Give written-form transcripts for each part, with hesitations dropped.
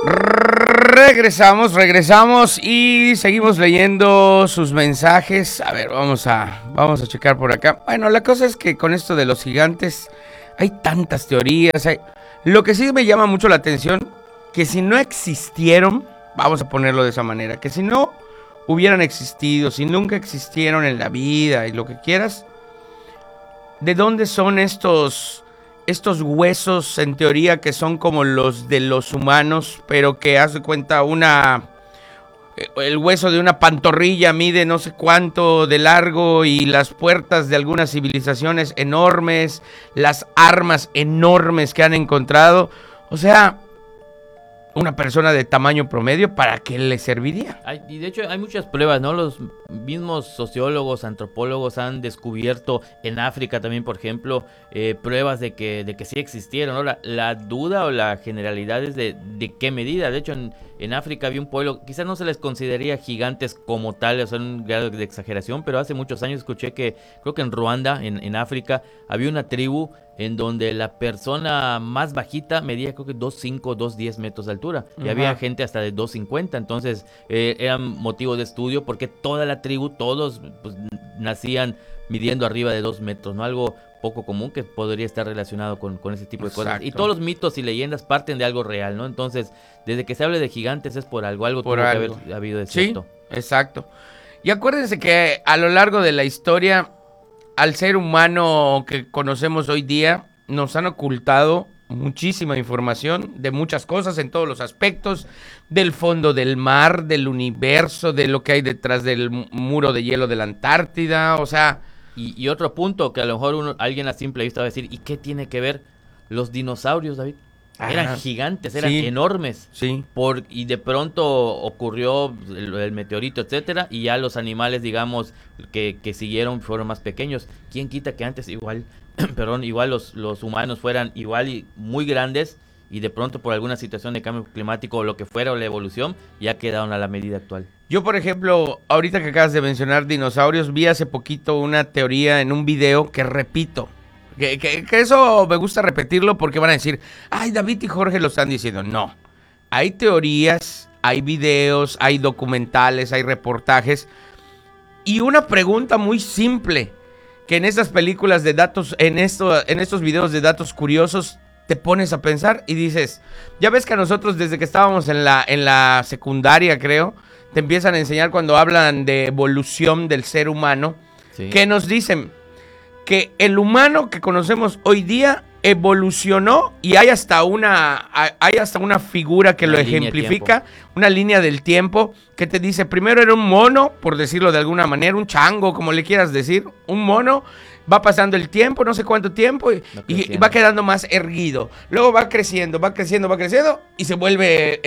Regresamos y seguimos leyendo sus mensajes. A ver, vamos a checar por acá. Bueno, la cosa es que con esto de los gigantes hay tantas teorías. Lo que sí me llama mucho la atención, que si no existieron, vamos a ponerlo de esa manera, que si no hubieran existido, si nunca existieron en la vida y lo que quieras, ¿de dónde son estos huesos, en teoría, que son como los de los humanos, pero que, haz de cuenta, el hueso de una pantorrilla mide no sé cuánto de largo, y las puertas de algunas civilizaciones enormes, las armas enormes que han encontrado? O sea, una persona de tamaño promedio, ¿para qué le serviría? Y de hecho hay muchas pruebas, ¿no? Los mismos sociólogos, antropólogos han descubierto en África también, por ejemplo, pruebas de que sí existieron, ¿no? La duda o la generalidad es de qué medida. De hecho, en África había un pueblo, quizás no se les consideraría gigantes como tal, o sea, un grado de exageración, pero hace muchos años escuché que, creo que en Ruanda, en África, había una tribu en donde la persona más bajita medía, creo que 2.5, 2.10 metros de altura. Y había gente hasta de 2.50. Entonces era motivo de estudio porque toda la tribu, todos pues, nacían midiendo arriba de 2 metros, ¿no? Algo poco común que podría estar relacionado con ese tipo de cosas. Y todos los mitos y leyendas parten de algo real, ¿no? Entonces, desde que se hable de gigantes es por algo tuvo que haber habido de cierto. Sí, exacto. Y acuérdense que a lo largo de la historia, al ser humano que conocemos hoy día, nos han ocultado muchísima información de muchas cosas en todos los aspectos, del fondo del mar, del universo, de lo que hay detrás del muro de hielo de la Antártida, o sea... Y otro punto que a lo mejor alguien a simple vista va a decir, ¿y qué tiene que ver los dinosaurios, David? Eran gigantes, eran enormes. Sí. Y de pronto ocurrió el meteorito, etcétera, y ya los animales, digamos, que siguieron fueron más pequeños. ¿Quién quita que antes igual los humanos fueran igual y muy grandes, y de pronto por alguna situación de cambio climático o lo que fuera, o la evolución, ya quedaron a la medida actual? Yo, por ejemplo, ahorita que acabas de mencionar dinosaurios, vi hace poquito una teoría en un video que repito. Que eso me gusta repetirlo porque van a decir, ay, David y Jorge lo están diciendo. No, hay teorías, hay videos, hay documentales, hay reportajes. Y una pregunta muy simple, que en estas películas de datos, en estos videos de datos curiosos, te pones a pensar y dices, ya ves que a nosotros desde que estábamos en la secundaria, creo, te empiezan a enseñar cuando hablan de evolución del ser humano, sí, que nos dicen que el humano que conocemos hoy día evolucionó, y hay hasta una figura que lo ejemplifica, una línea del tiempo que te dice, primero era un mono, por decirlo de alguna manera, un chango, como le quieras decir, un mono, va pasando el tiempo, no sé cuánto tiempo, y va quedando más erguido, luego va creciendo, y se vuelve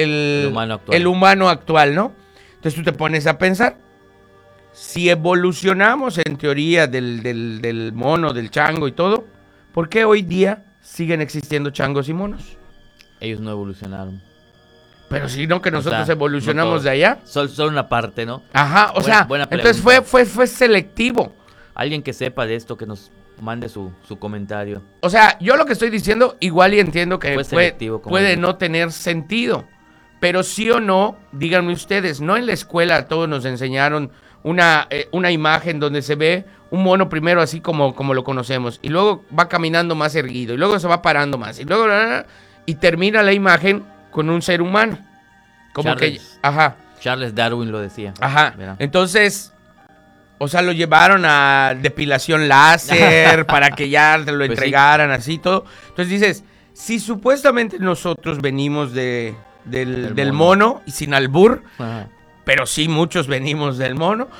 el humano actual, ¿no? Entonces tú te pones a pensar, si evolucionamos en teoría del mono, del chango y todo, ¿por qué hoy día siguen existiendo changos y monos? Ellos no evolucionaron. Pero si no, que nosotros evolucionamos de allá. Solo una parte, ¿no? Ajá, buena entonces fue selectivo. Alguien que sepa de esto, que nos mande su comentario. O sea, yo lo que estoy diciendo, igual y entiendo que puede no tener sentido. Pero sí o no, díganme ustedes, ¿no en la escuela a todos nos enseñaron una imagen donde se ve un mono primero así como lo conocemos, y luego va caminando más erguido, y luego se va parando más, y luego y termina la imagen con un ser humano? Como Charles Darwin lo decía. Ajá. Verá. Entonces, o sea, lo llevaron a depilación láser para que ya te lo entregaran, pues sí, así todo. Entonces dices, si supuestamente nosotros venimos del mono, y sin albur, ajá, pero sí muchos venimos del mono,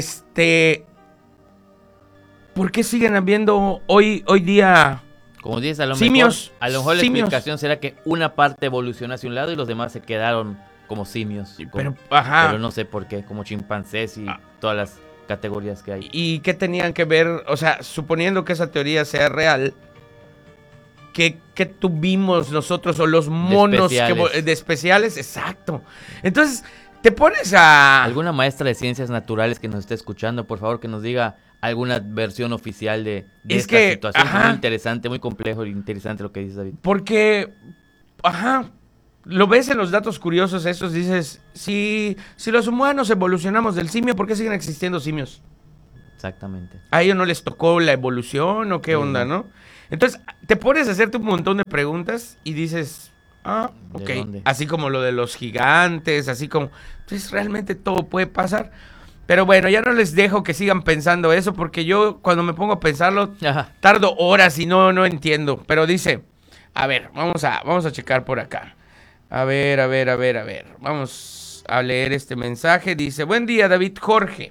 ¿por qué siguen habiendo hoy día, como dices, simios? A lo mejor la explicación será que una parte evolucionó hacia un lado y los demás se quedaron como simios. Pero no sé por qué, como chimpancés y todas las categorías que hay. ¿Y qué tenían que ver? O sea, suponiendo que esa teoría sea real, ¿qué tuvimos nosotros o los monos de especiales? Exacto. Entonces, te pones a... Alguna maestra de ciencias naturales que nos esté escuchando, por favor, que nos diga alguna versión oficial de esta situación. Ajá, muy interesante, muy complejo y interesante lo que dice David. Porque, lo ves en los datos curiosos estos, dices, si los humanos evolucionamos del simio, ¿por qué siguen existiendo simios? Exactamente. ¿A ellos no les tocó la evolución o qué onda, no? Entonces, te pones a hacerte un montón de preguntas y dices, ok. ¿De dónde? Así como lo de los gigantes, así como, entonces realmente todo puede pasar. Pero bueno, ya no les dejo que sigan pensando eso, porque yo cuando me pongo a pensarlo, Ajá. tardo horas y no entiendo. Pero dice, a ver, vamos a checar por acá. A ver. Vamos a leer este mensaje. Dice, buen día, David Jorge.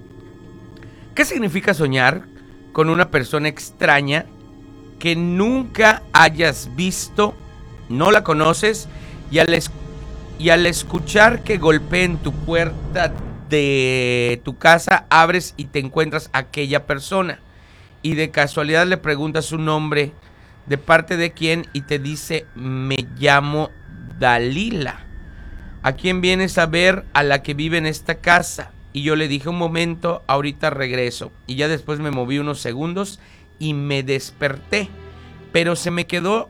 ¿Qué significa soñar con una persona extraña que nunca hayas visto, no la conoces, y al escuchar que golpeen tu puerta de tu casa, abres y te encuentras a aquella persona? Y de casualidad le preguntas su nombre, de parte de quién, y te dice, me llamo Dalila. ¿A quién vienes a ver? A la que vive en esta casa. Y yo le dije, un momento, ahorita regreso. Y ya después me moví unos segundos y me desperté. Pero se me quedó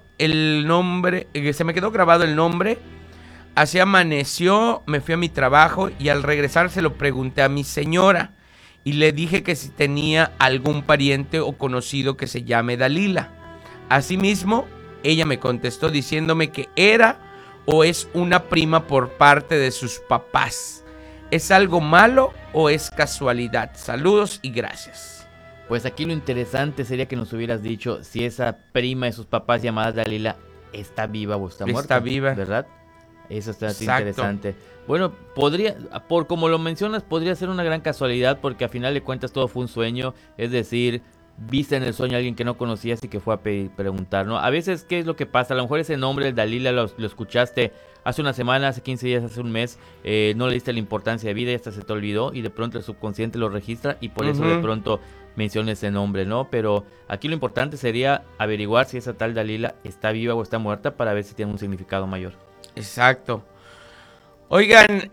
grabado el nombre. Así amaneció, me fui a mi trabajo y al regresar se lo pregunté a mi señora. Y le dije que si tenía algún pariente o conocido que se llame Dalila. Asimismo, ella me contestó diciéndome que era o es una prima por parte de sus papás. ¿Es algo malo o es casualidad? Saludos y gracias. Pues aquí lo interesante sería que nos hubieras dicho si esa prima de sus papás llamada Dalila está viva o está muerta. Está viva. ¿Verdad? Eso está Exacto. interesante. Bueno, por como lo mencionas, podría ser una gran casualidad porque a final de cuentas todo fue un sueño. Es decir, viste en el sueño a alguien que no conocías y que fue a preguntar, ¿no? A veces, ¿qué es lo que pasa? A lo mejor ese nombre, el Dalila, lo escuchaste hace una semana, hace 15 días, hace un mes, no le diste la importancia de vida y hasta se te olvidó y de pronto el subconsciente lo registra y por eso de pronto menciona ese nombre, ¿no? Pero aquí lo importante sería averiguar si esa tal Dalila está viva o está muerta para ver si tiene un significado mayor. Exacto. Oigan,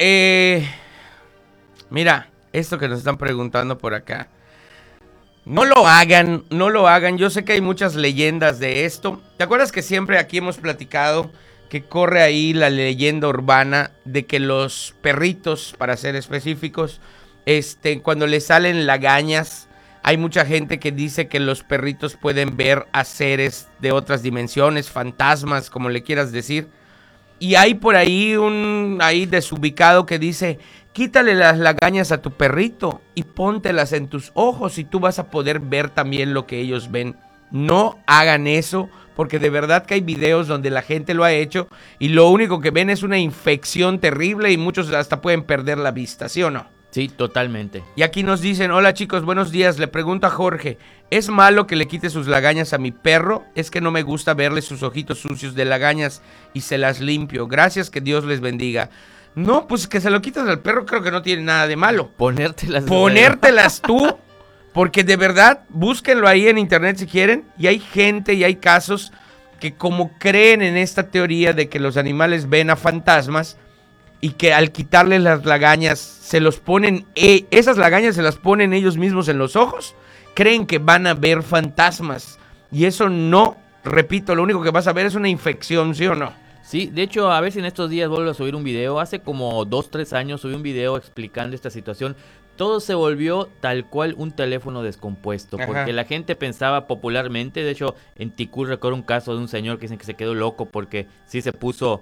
mira, esto que nos están preguntando por acá. No lo hagan. Yo sé que hay muchas leyendas de esto. ¿Te acuerdas que siempre aquí hemos platicado que corre ahí la leyenda urbana de que los perritos, para ser específicos, cuando les salen lagañas, hay mucha gente que dice que los perritos pueden ver a seres de otras dimensiones, fantasmas, como le quieras decir? Y hay por ahí ahí desubicado que dice, quítale las lagañas a tu perrito y póntelas en tus ojos y tú vas a poder ver también lo que ellos ven. No hagan eso, porque de verdad que hay videos donde la gente lo ha hecho y lo único que ven es una infección terrible y muchos hasta pueden perder la vista, ¿sí o no? Sí, totalmente. Y aquí nos dicen, hola chicos, buenos días, le pregunto a Jorge, ¿es malo que le quite sus lagañas a mi perro? Es que no me gusta verle sus ojitos sucios de lagañas y se las limpio. Gracias, que Dios les bendiga. No, pues que se lo quitas al perro creo que no tiene nada de malo. Ponértelas tú, porque de verdad, búsquenlo ahí en internet si quieren, y hay gente y hay casos que como creen en esta teoría de que los animales ven a fantasmas, y que al quitarles las lagañas se los ponen, esas lagañas se las ponen ellos mismos en los ojos, creen que van a ver fantasmas. Y eso no, repito, lo único que vas a ver es una infección, ¿sí o no? Sí, de hecho, a ver si en estos días vuelvo a subir un video. Hace como 2-3 años subí un video explicando esta situación. Todo se volvió tal cual un teléfono descompuesto, porque la gente pensaba popularmente, de hecho, en Ticul recuerdo un caso de un señor que dicen que se quedó loco porque sí se puso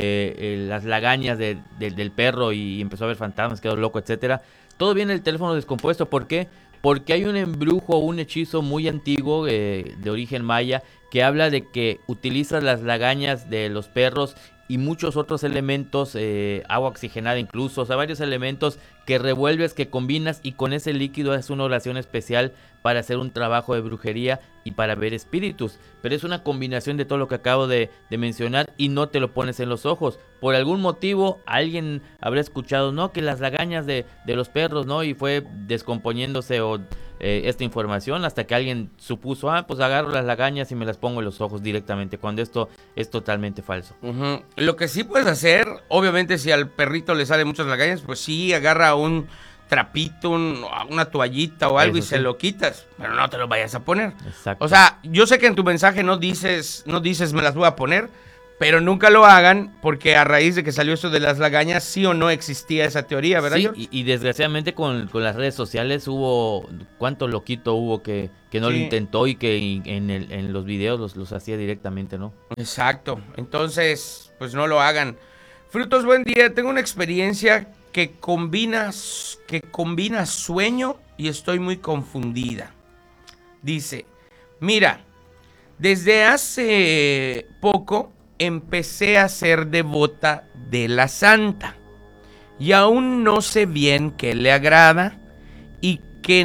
las lagañas del perro y empezó a ver fantasmas, quedó loco, etcétera. Todo viene del teléfono descompuesto. ¿Por qué? Porque hay un embrujo, un hechizo muy antiguo de origen maya que habla de que utilizas las lagañas de los perros y muchos otros elementos, agua oxigenada incluso, o sea, varios elementos que revuelves, que combinas y con ese líquido haces una oración especial para hacer un trabajo de brujería y para ver espíritus. Pero es una combinación de todo lo que acabo de mencionar y no te lo pones en los ojos. Por algún motivo alguien habrá escuchado, ¿no?, que las lagañas de los perros, ¿no?, y fue descomponiéndose esta información hasta que alguien supuso, pues agarro las lagañas y me las pongo en los ojos directamente, cuando esto es totalmente falso. Lo que sí puedes hacer, obviamente si al perrito le salen muchas lagañas, pues sí, agarra un trapito, una toallita o algo. Eso, y se lo quitas, pero no te lo vayas a poner. Exacto. O sea, yo sé que en tu mensaje no dices me las voy a poner, Pero nunca lo hagan porque a raíz de que salió esto de las lagañas, sí o no existía esa teoría, ¿verdad, Sí, George? y desgraciadamente con las redes sociales cuánto loquito hubo que no Sí. lo intentó y que en los videos los hacía directamente, ¿no? Exacto. Entonces, pues no lo hagan. Frutos, buen día. Tengo una experiencia que combina sueño y estoy muy confundida. Dice, mira, desde hace poco empecé a ser devota de la Santa y aún no sé bien qué le agrada y qué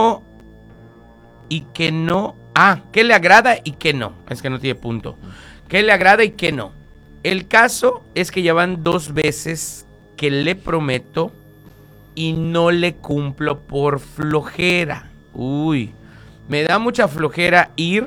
le agrada y qué no, es que no tiene punto, qué le agrada y qué no. El caso es que ya van 2 veces que le prometo y no le cumplo por flojera. Uy, me da mucha flojera ir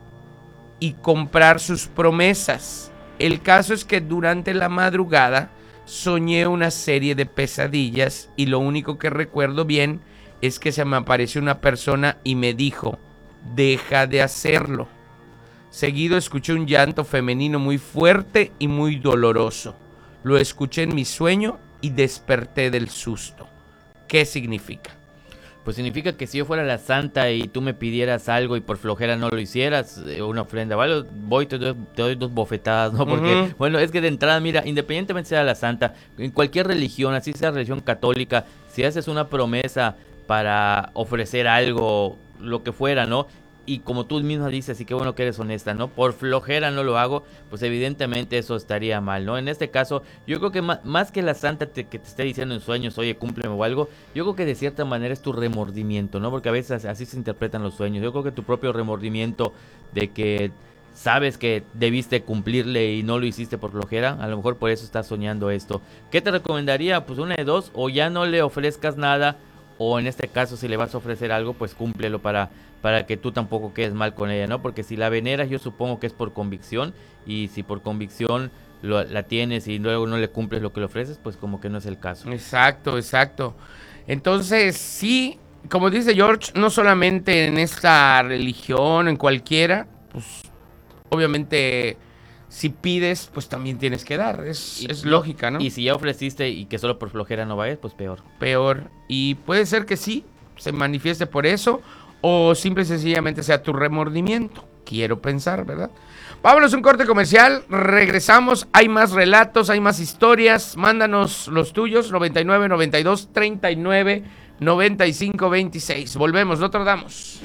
y comprar sus promesas. El caso es que durante la madrugada soñé una serie de pesadillas y lo único que recuerdo bien es que se me apareció una persona y me dijo, deja de hacerlo. Seguido escuché un llanto femenino muy fuerte y muy doloroso. Lo escuché en mi sueño y desperté del susto. ¿Qué significa? Pues significa que si yo fuera la Santa y tú me pidieras algo y por flojera no lo hicieras, una ofrenda, ¿vale? Voy y te doy 2 bofetadas, ¿no? Porque, bueno, es que de entrada, mira, independientemente sea la Santa, en cualquier religión, así sea religión católica, si haces una promesa para ofrecer algo, lo que fuera, ¿no? Y como tú misma dices, y qué bueno que eres honesta, ¿no? Por flojera no lo hago, pues evidentemente eso estaría mal, ¿no? En este caso, yo creo que más que la Santa que te esté diciendo en sueños, oye, cúmpleme o algo, yo creo que de cierta manera es tu remordimiento, ¿no? Porque a veces así se interpretan los sueños. Yo creo que tu propio remordimiento de que sabes que debiste cumplirle y no lo hiciste por flojera, a lo mejor por eso estás soñando esto. ¿Qué te recomendaría? Pues una de dos, o ya no le ofrezcas nada, o en este caso si le vas a ofrecer algo, pues cúmplelo para que tú tampoco quedes mal con ella, ¿no? Porque si la veneras, yo supongo que es por convicción, y si por convicción la tienes y luego no le cumples lo que le ofreces, pues como que no es el caso. Exacto. Entonces, sí, como dice George, no solamente en esta religión, en cualquiera, pues obviamente si pides, pues también tienes que dar, es lógica, ¿no? Y si ya ofreciste y que solo por flojera no vayas, pues peor. Peor, y puede ser que sí, se manifieste por eso, o simple y sencillamente sea tu remordimiento, quiero pensar, ¿verdad? Vámonos a un corte comercial, regresamos, hay más relatos, hay más historias, mándanos los tuyos, 99 92 39 95 26, volvemos, no tardamos.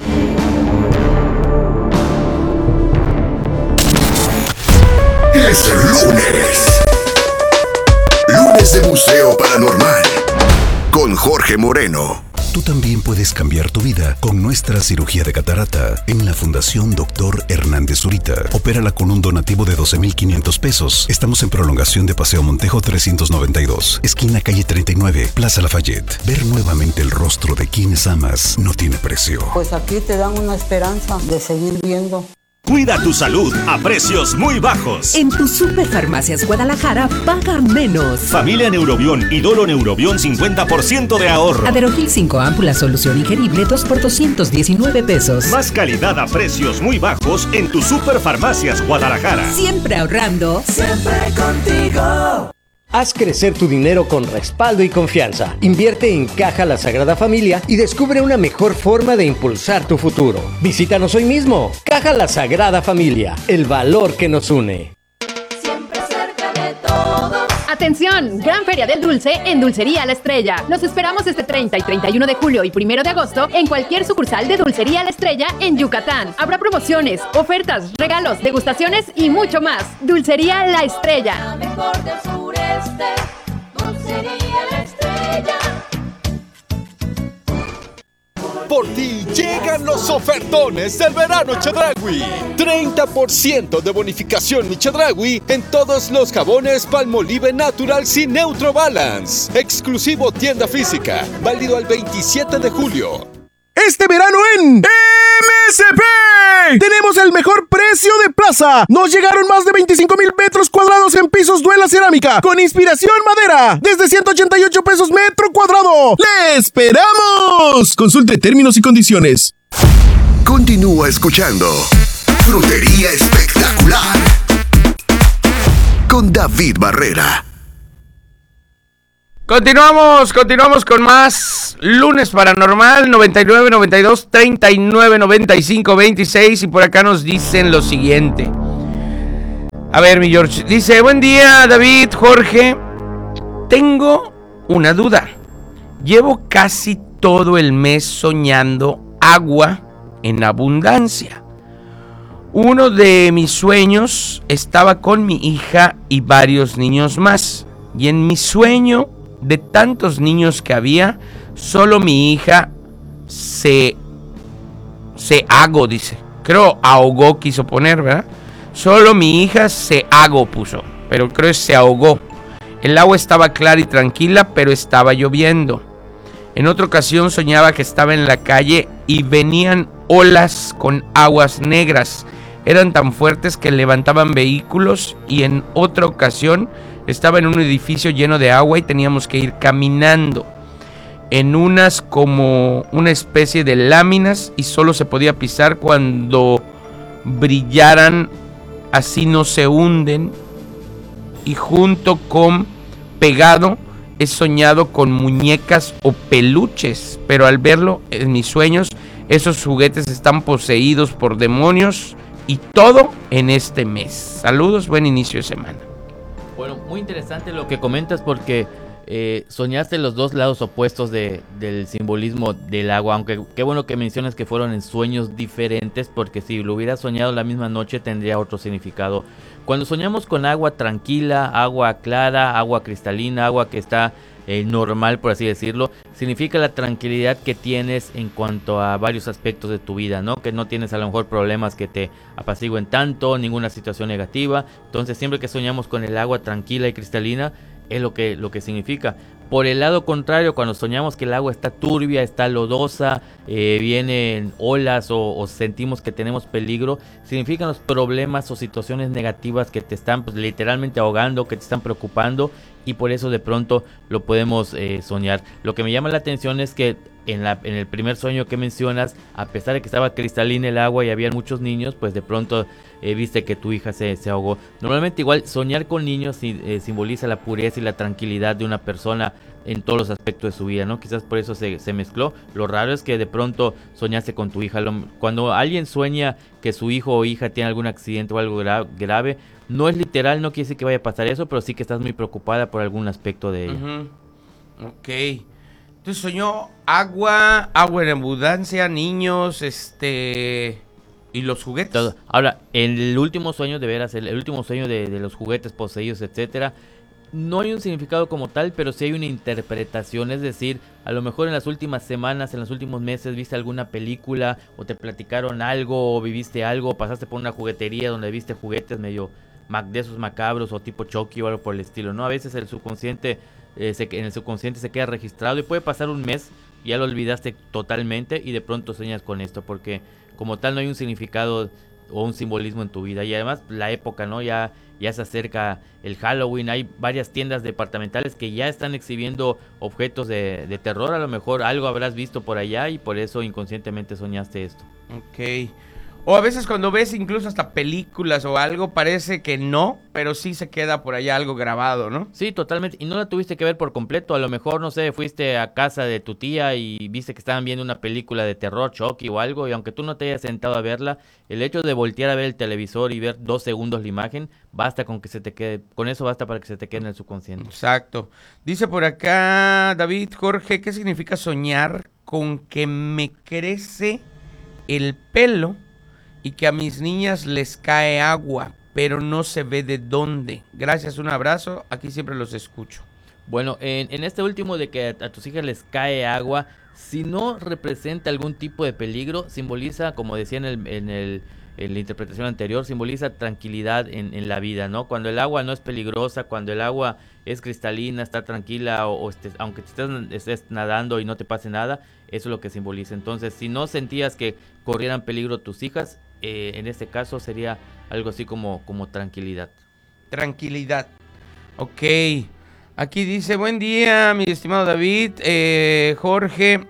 Es lunes de Museo Paranormal con Jorge Moreno. Tú también puedes cambiar tu vida con nuestra cirugía de catarata en la Fundación Dr. Hernández Zurita. Opérala con un donativo de 12,500 pesos. Estamos en prolongación de Paseo Montejo 392, esquina calle 39, Plaza Lafayette. Ver nuevamente el rostro de quienes amas no tiene precio. Pues aquí te dan una esperanza de seguir viendo. Cuida tu salud a precios muy bajos. En tu Superfarmacias Guadalajara, paga menos. Familia Neurobión y Dolo Neurobión, 50% de ahorro. Aderogil 5 ámpulas solución ingerible, 2 por 219 pesos. Más calidad a precios muy bajos en tu Superfarmacias Guadalajara. Siempre ahorrando. Siempre contigo. Haz crecer tu dinero con respaldo y confianza. Invierte en Caja La Sagrada Familia y descubre una mejor forma de impulsar tu futuro. Visítanos hoy mismo. Caja La Sagrada Familia, el valor que nos une. Siempre cerca de todos. ¡Atención! Gran Feria del Dulce en Dulcería La Estrella. Los esperamos este 30 y 31 de julio y 1 de agosto en cualquier sucursal de Dulcería La Estrella en Yucatán. Habrá promociones, ofertas, regalos, degustaciones y mucho más. Dulcería La Estrella. La mejor del sureste. Dulcería La Estrella. Por ti llegan los ofertones del verano Chedraui. 30% de bonificación mi Chedraui en todos los jabones Palmolive Naturals y Neutro Balance. Exclusivo tienda física, válido al 27 de julio. Este verano en MSP tenemos el mejor precio de plaza. Nos llegaron más de 25,000 metros cuadrados en pisos Duela Cerámica con inspiración madera desde 188 pesos metro cuadrado. ¡Le esperamos! Consulte términos y condiciones. Continúa escuchando Frutería Espectacular. con David Barrera. Continuamos con más Lunes Paranormal, 99 92 39 95 26, y por acá nos dicen lo siguiente. A ver, mi George, dice: buen día, David, Jorge, tengo una duda. Llevo casi todo el mes soñando agua en abundancia. Uno de mis sueños estaba con mi hija y varios niños más, y en mi sueño, de tantos niños que había, solo mi hija se ahogó, dice. Creo ahogó quiso poner, ¿verdad? Solo mi hija se ahogó puso, pero creo que se ahogó. El agua estaba clara y tranquila, pero estaba lloviendo. En otra ocasión soñaba que estaba en la calle y venían olas con aguas negras. Eran tan fuertes que levantaban vehículos, y en otra ocasión estaba en un edificio lleno de agua y teníamos que ir caminando en unas como una especie de láminas, y solo se podía pisar cuando brillaran, así no se hunden. Y junto con pegado he soñado con muñecas o peluches, pero al verlo en mis sueños, esos juguetes están poseídos por demonios, y todo en este mes. Saludos, buen inicio de semana. Bueno, muy interesante lo que comentas, porque soñaste los dos lados opuestos del simbolismo del agua, aunque qué bueno que mencionas que fueron en sueños diferentes, porque si lo hubieras soñado la misma noche tendría otro significado. Cuando soñamos con agua tranquila, agua clara, agua cristalina, agua que está normal, por así decirlo, significa la tranquilidad que tienes en cuanto a varios aspectos de tu vida, ¿no? Que no tienes a lo mejor problemas que te apacigüen tanto, ninguna situación negativa. Entonces siempre que soñamos con el agua tranquila y cristalina, es lo que significa. Por el lado contrario, cuando soñamos que el agua está turbia, está lodosa, vienen olas o sentimos que tenemos peligro, significan los problemas o situaciones negativas que te están pues, literalmente ahogando, que te están preocupando, y por eso de pronto lo podemos soñar. Lo que me llama la atención es que en el primer sueño que mencionas, a pesar de que estaba cristalina el agua y había muchos niños, pues de pronto viste que tu hija se ahogó. Normalmente igual soñar con niños simboliza la pureza y la tranquilidad de una persona en todos los aspectos de su vida, ¿no? Quizás por eso se mezcló. Lo raro es que de pronto soñaste con tu hija. Cuando alguien sueña que su hijo o hija tiene algún accidente o algo grave, no es literal, no quiere decir que vaya a pasar eso, pero sí que estás muy preocupada por algún aspecto de ella. Uh-huh. Ok. Entonces soñó agua en abundancia, niños, y los juguetes. Todo. Ahora, el último sueño de veras, el último sueño de los juguetes poseídos, etcétera, no hay un significado como tal, pero sí hay una interpretación. Es decir, a lo mejor en las últimas semanas, en los últimos meses, viste alguna película, o te platicaron algo, o viviste algo, o pasaste por una juguetería donde viste juguetes medio de esos macabros, o tipo Chucky o algo por el estilo, ¿no? A veces el subconsciente en el subconsciente se queda registrado, y puede pasar un mes, ya lo olvidaste totalmente, y de pronto sueñas con esto, porque como tal no hay un significado o un simbolismo en tu vida. Y además la época, ¿no? Ya se acerca el Halloween, hay varias tiendas departamentales que ya están exhibiendo objetos de terror. A lo mejor algo habrás visto por allá y por eso inconscientemente soñaste esto. Ok. O a veces cuando ves incluso hasta películas o algo, parece que no, pero sí se queda por allá algo grabado, ¿no? Sí, totalmente. Y no la tuviste que ver por completo. A lo mejor, no sé, fuiste a casa de tu tía y viste que estaban viendo una película de terror, Chucky o algo, y aunque tú no te hayas sentado a verla, el hecho de voltear a ver el televisor y ver 2 segundos la imagen, basta con que se te quede, con eso basta para que se te quede en el subconsciente. Exacto. Dice por acá David, Jorge, ¿qué significa soñar con que me crece el pelo y que a mis niñas les cae agua, pero no se ve de dónde? Gracias, un abrazo, aquí siempre los escucho. Bueno, en este último de que a tus hijas les cae agua, si no representa algún tipo de peligro, simboliza, como decía en la interpretación anterior, simboliza tranquilidad en la vida, ¿no? Cuando el agua no es peligrosa, cuando el agua es cristalina, está tranquila, aunque te estés nadando y no te pase nada, eso es lo que simboliza. Entonces, si no sentías que corrieran peligro tus hijas, en este caso sería algo así como tranquilidad. Tranquilidad. Ok. Aquí dice, buen día, mi estimado David. Jorge,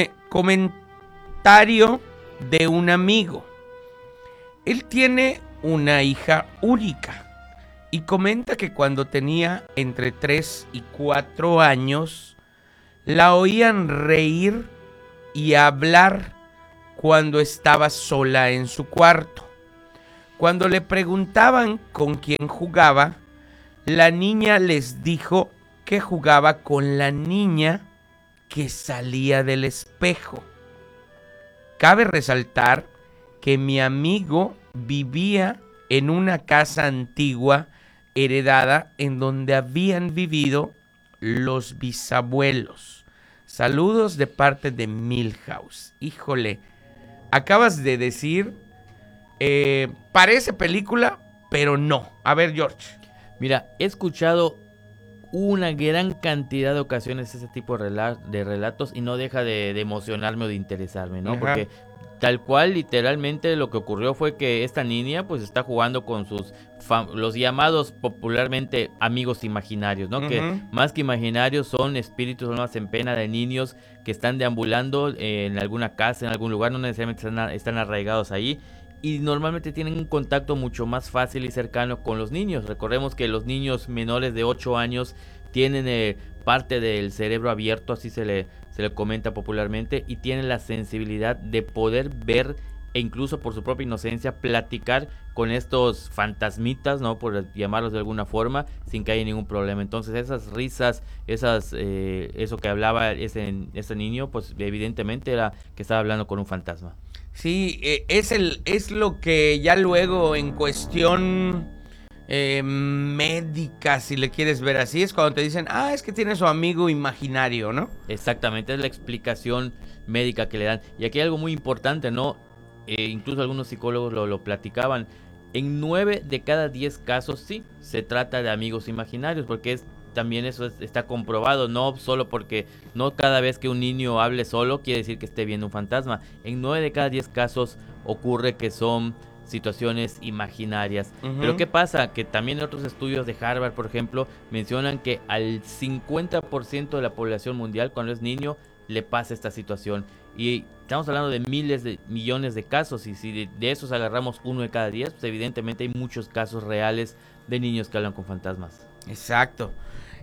comentario de un amigo. Él tiene una hija única y comenta que cuando tenía entre 3 y 4 años, la oían reír y hablar cuando estaba sola en su cuarto. Cuando le preguntaban con quién jugaba, la niña les dijo que jugaba con la niña que salía del espejo. Cabe resaltar que mi amigo vivía en una casa antigua heredada en donde habían vivido los bisabuelos. Saludos de parte de Milhouse. Híjole, acabas de decir, parece película, pero no. A ver, George. Mira, he escuchado una gran cantidad de ocasiones ese tipo de relatos y no deja de emocionarme o de interesarme, ¿no? Ajá. Porque tal cual, literalmente, lo que ocurrió fue que esta niña pues está jugando con los llamados popularmente amigos imaginarios, ¿no? Que más que imaginarios son espíritus, almas en pena de niños que están deambulando en alguna casa, en algún lugar, no necesariamente están arraigados ahí. Y normalmente tienen un contacto mucho más fácil y cercano con los niños. Recordemos que los niños menores de 8 años tienen parte del cerebro abierto, así se le comenta popularmente, y tienen la sensibilidad de poder ver e incluso por su propia inocencia platicar con estos fantasmitas, ¿no? Por llamarlos de alguna forma, sin que haya ningún problema. Entonces esas risas, eso que hablaba ese niño, pues evidentemente era que estaba hablando con un fantasma. Sí, es lo que ya luego en cuestión médica, si le quieres ver así, es cuando te dicen, es que tiene su amigo imaginario, ¿no? Exactamente, es la explicación médica que le dan. Y aquí hay algo muy importante, ¿no? Incluso algunos psicólogos lo platicaban. En 9 de cada 10 casos sí se trata de amigos imaginarios, porque también eso está comprobado, no solo porque no cada vez que un niño hable solo quiere decir que esté viendo un fantasma. En 9 de cada 10 casos ocurre que son situaciones imaginarias. Pero ¿qué pasa? Que también en otros estudios de Harvard, por ejemplo, mencionan que al 50% de la población mundial cuando es niño le pasa esta situación. Y estamos hablando de miles de millones de casos, y si de esos agarramos 1 de cada 10, pues evidentemente hay muchos casos reales de niños que hablan con fantasmas. Exacto.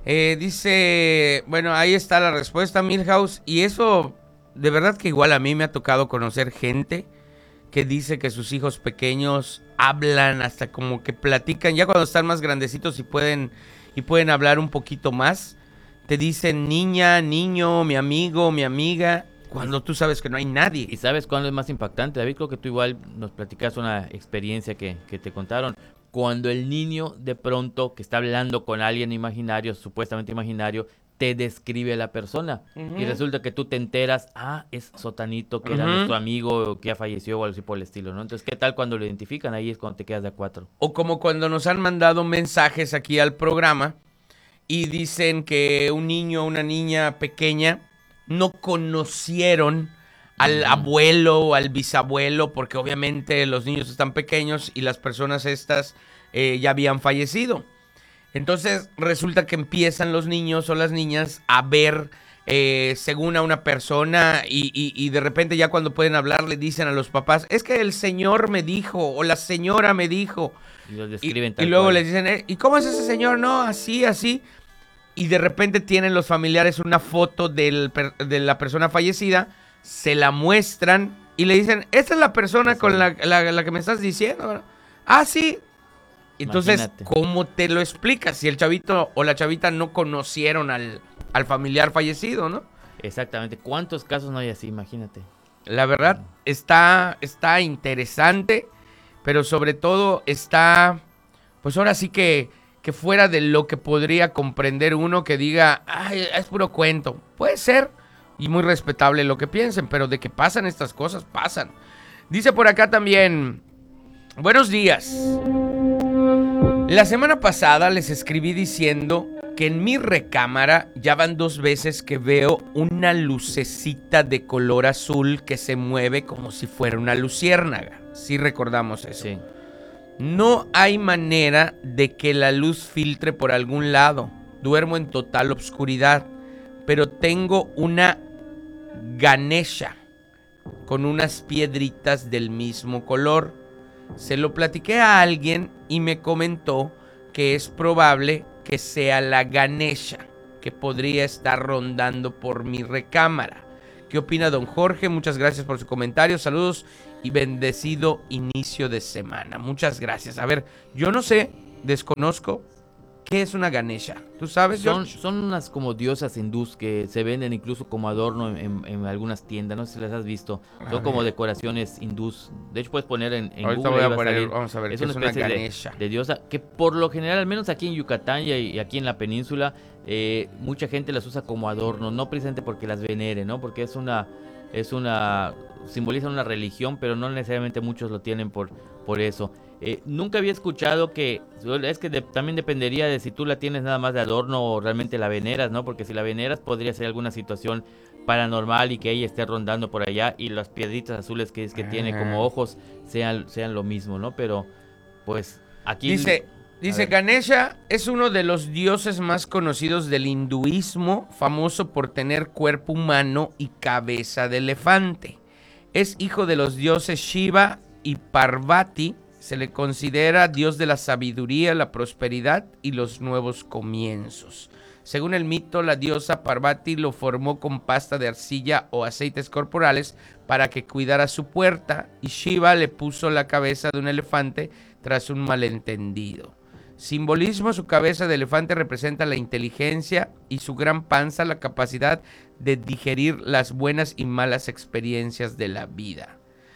Dice, bueno, ahí está la respuesta, Milhouse, y eso de verdad que igual a mí me ha tocado conocer gente que dice que sus hijos pequeños hablan, hasta como que platican, ya cuando están más grandecitos y pueden hablar un poquito más, te dicen niña, niño, mi amigo, mi amiga, cuando tú sabes que no hay nadie. ¿Y sabes cuándo es más impactante, David? Creo que tú igual nos platicas una experiencia que te contaron. Cuando el niño de pronto que está hablando con alguien imaginario, supuestamente imaginario, te describe a la persona. Y resulta que tú te enteras, es Sotanito, que era nuestro amigo que ya falleció o algo así por el estilo, ¿no? Entonces, ¿qué tal cuando lo identifican? Ahí es cuando te quedas de a 4. O como cuando nos han mandado mensajes aquí al programa y dicen que un niño o una niña pequeña no conocieron al abuelo o al bisabuelo, porque obviamente los niños están pequeños y las personas estas ya habían fallecido. Entonces resulta que empiezan los niños o las niñas a ver según a una persona y de repente ya cuando pueden hablar le dicen a los papás, es que el señor me dijo o la señora me dijo. Y los describen y luego les dicen, ¿y cómo es ese señor? No, así, así. Y de repente tienen los familiares una foto de la persona fallecida, se la muestran y le dicen, esta es la persona con la que me estás diciendo. Sí. Entonces, imagínate. ¿Cómo te lo explicas si el chavito o la chavita no conocieron al familiar fallecido, no? Exactamente. ¿Cuántos casos no hay así? Imagínate. La verdad, está interesante, pero sobre todo está, pues ahora sí que fuera de lo que podría comprender uno, que diga, es puro cuento. Puede ser, y muy respetable lo que piensen, pero de que pasan estas cosas, pasan. Dice por acá también, buenos días. La semana pasada les escribí diciendo que en mi recámara ya van 2 veces que veo una lucecita de color azul que se mueve como si fuera una luciérnaga. Sí recordamos eso. Sí. No hay manera de que la luz filtre por algún lado. Duermo en total obscuridad, pero tengo una Ganesha con unas piedritas del mismo color. Se lo platiqué a alguien y me comentó que es probable que sea la Ganesha, que podría estar rondando por mi recámara. ¿Qué opina don Jorge? Muchas gracias por su comentario. Saludos y bendecido inicio de semana. Muchas gracias. A ver, yo no sé, desconozco qué es una Ganesha. ¿Tú sabes, George? Son unas como diosas hindús que se venden incluso como adorno en algunas tiendas. No sé si las has visto. Son como decoraciones hindús. De hecho, puedes poner en ahorita Google. voy a poner, vamos a ver, es ¿qué una es una especie Ganesha? de diosa que por lo general, al menos aquí en Yucatán y aquí en la península, mucha gente las usa como adorno. No precisamente porque las venere, ¿no? Porque simbolizan una religión, pero no necesariamente muchos lo tienen por eso. Nunca había escuchado que también dependería de si tú la tienes nada más de adorno o realmente la veneras, ¿no? Porque si la veneras podría ser alguna situación paranormal y que ella esté rondando por allá y las piedritas azules que tiene como ojos sean lo mismo, ¿no? Pero pues aquí Dice Ganesha es uno de los dioses más conocidos del hinduismo, famoso por tener cuerpo humano y cabeza de elefante. Es hijo de los dioses Shiva y Parvati. Se le considera dios de la sabiduría, la prosperidad y los nuevos comienzos. Según el mito, la diosa Parvati lo formó con pasta de arcilla o aceites corporales para que cuidara su puerta, y Shiva le puso la cabeza de un elefante tras un malentendido. Simbolismo: su cabeza de elefante representa la inteligencia y su gran panza la capacidad de digerir las buenas y malas experiencias de la vida.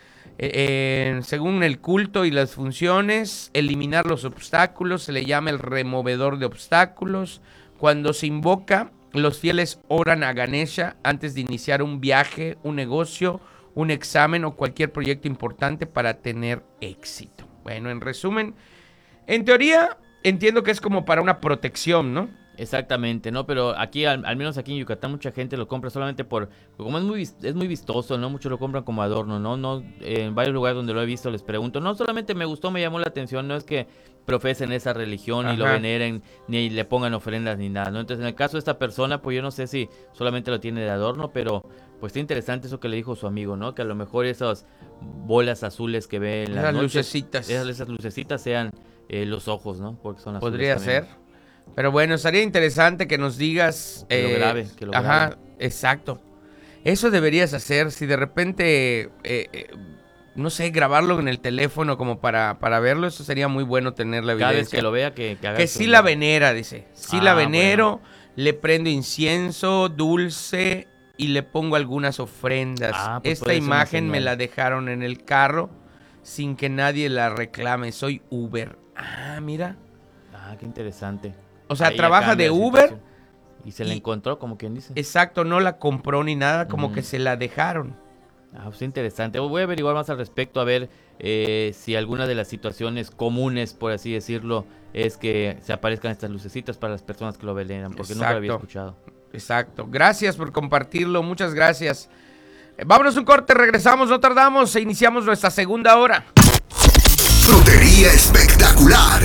Según el culto y las funciones, eliminar los obstáculos se le llama el removedor de obstáculos. Cuando se invoca, los fieles oran a Ganesha antes de iniciar un viaje, un negocio, un examen o cualquier proyecto importante para tener éxito. Bueno, en resumen, en teoría entiendo que es como para una protección, ¿no? Exactamente, ¿no? Pero aquí, al menos aquí en Yucatán, mucha gente lo compra solamente como es muy vistoso, ¿no? Muchos lo compran como adorno, ¿no? En varios lugares donde lo he visto les pregunto, no solamente me gustó, me llamó la atención, no es que profesen esa religión y lo veneren, ni le pongan ofrendas ni nada, ¿no? Entonces, en el caso de esta persona, pues yo no sé si solamente lo tiene de adorno, pero pues está interesante eso que le dijo su amigo, ¿no? Que a lo mejor esas bolas azules que ve en las noches, esas lucecitas sean los ojos, ¿no? Porque son azules. Podría ser. Pero bueno, sería interesante que nos digas... Que lo grabe. Ajá, exacto. Eso deberías hacer, si de repente, no sé, grabarlo en el teléfono como para verlo, eso sería muy bueno tener la evidencia. Cada vez que lo vea, que haga que eso, sí ¿no? la venera, dice. Sí la venero, bueno. Le prendo incienso, dulce y le pongo algunas ofrendas. Pues esta imagen me la dejaron en el carro sin que nadie la reclame. Soy Uber. Mira. Qué interesante. O sea, trabaja de Uber. Y se la encontró, como quien dice. Exacto, no la compró ni nada, como que se la dejaron. Pues interesante. Voy a averiguar más al respecto, a ver si alguna de las situaciones comunes, por así decirlo, es que se aparezcan estas lucecitas para las personas que lo veneran, porque nunca lo había escuchado. Exacto. Gracias por compartirlo, muchas gracias. Vámonos un corte, regresamos, no tardamos e iniciamos nuestra segunda hora. Frutería espectacular.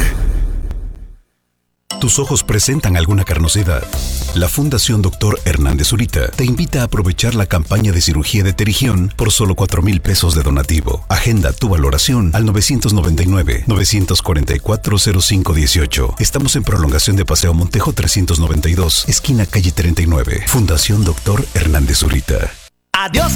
¿Tus ojos presentan alguna carnosidad? La Fundación Dr. Hernández Zurita te invita a aprovechar la campaña de cirugía de terigión por solo 4,000 pesos de donativo. Agenda tu valoración al 999-944-0518. Estamos en prolongación de Paseo Montejo 392, esquina calle 39. Fundación Dr. Hernández Zurita. Adiós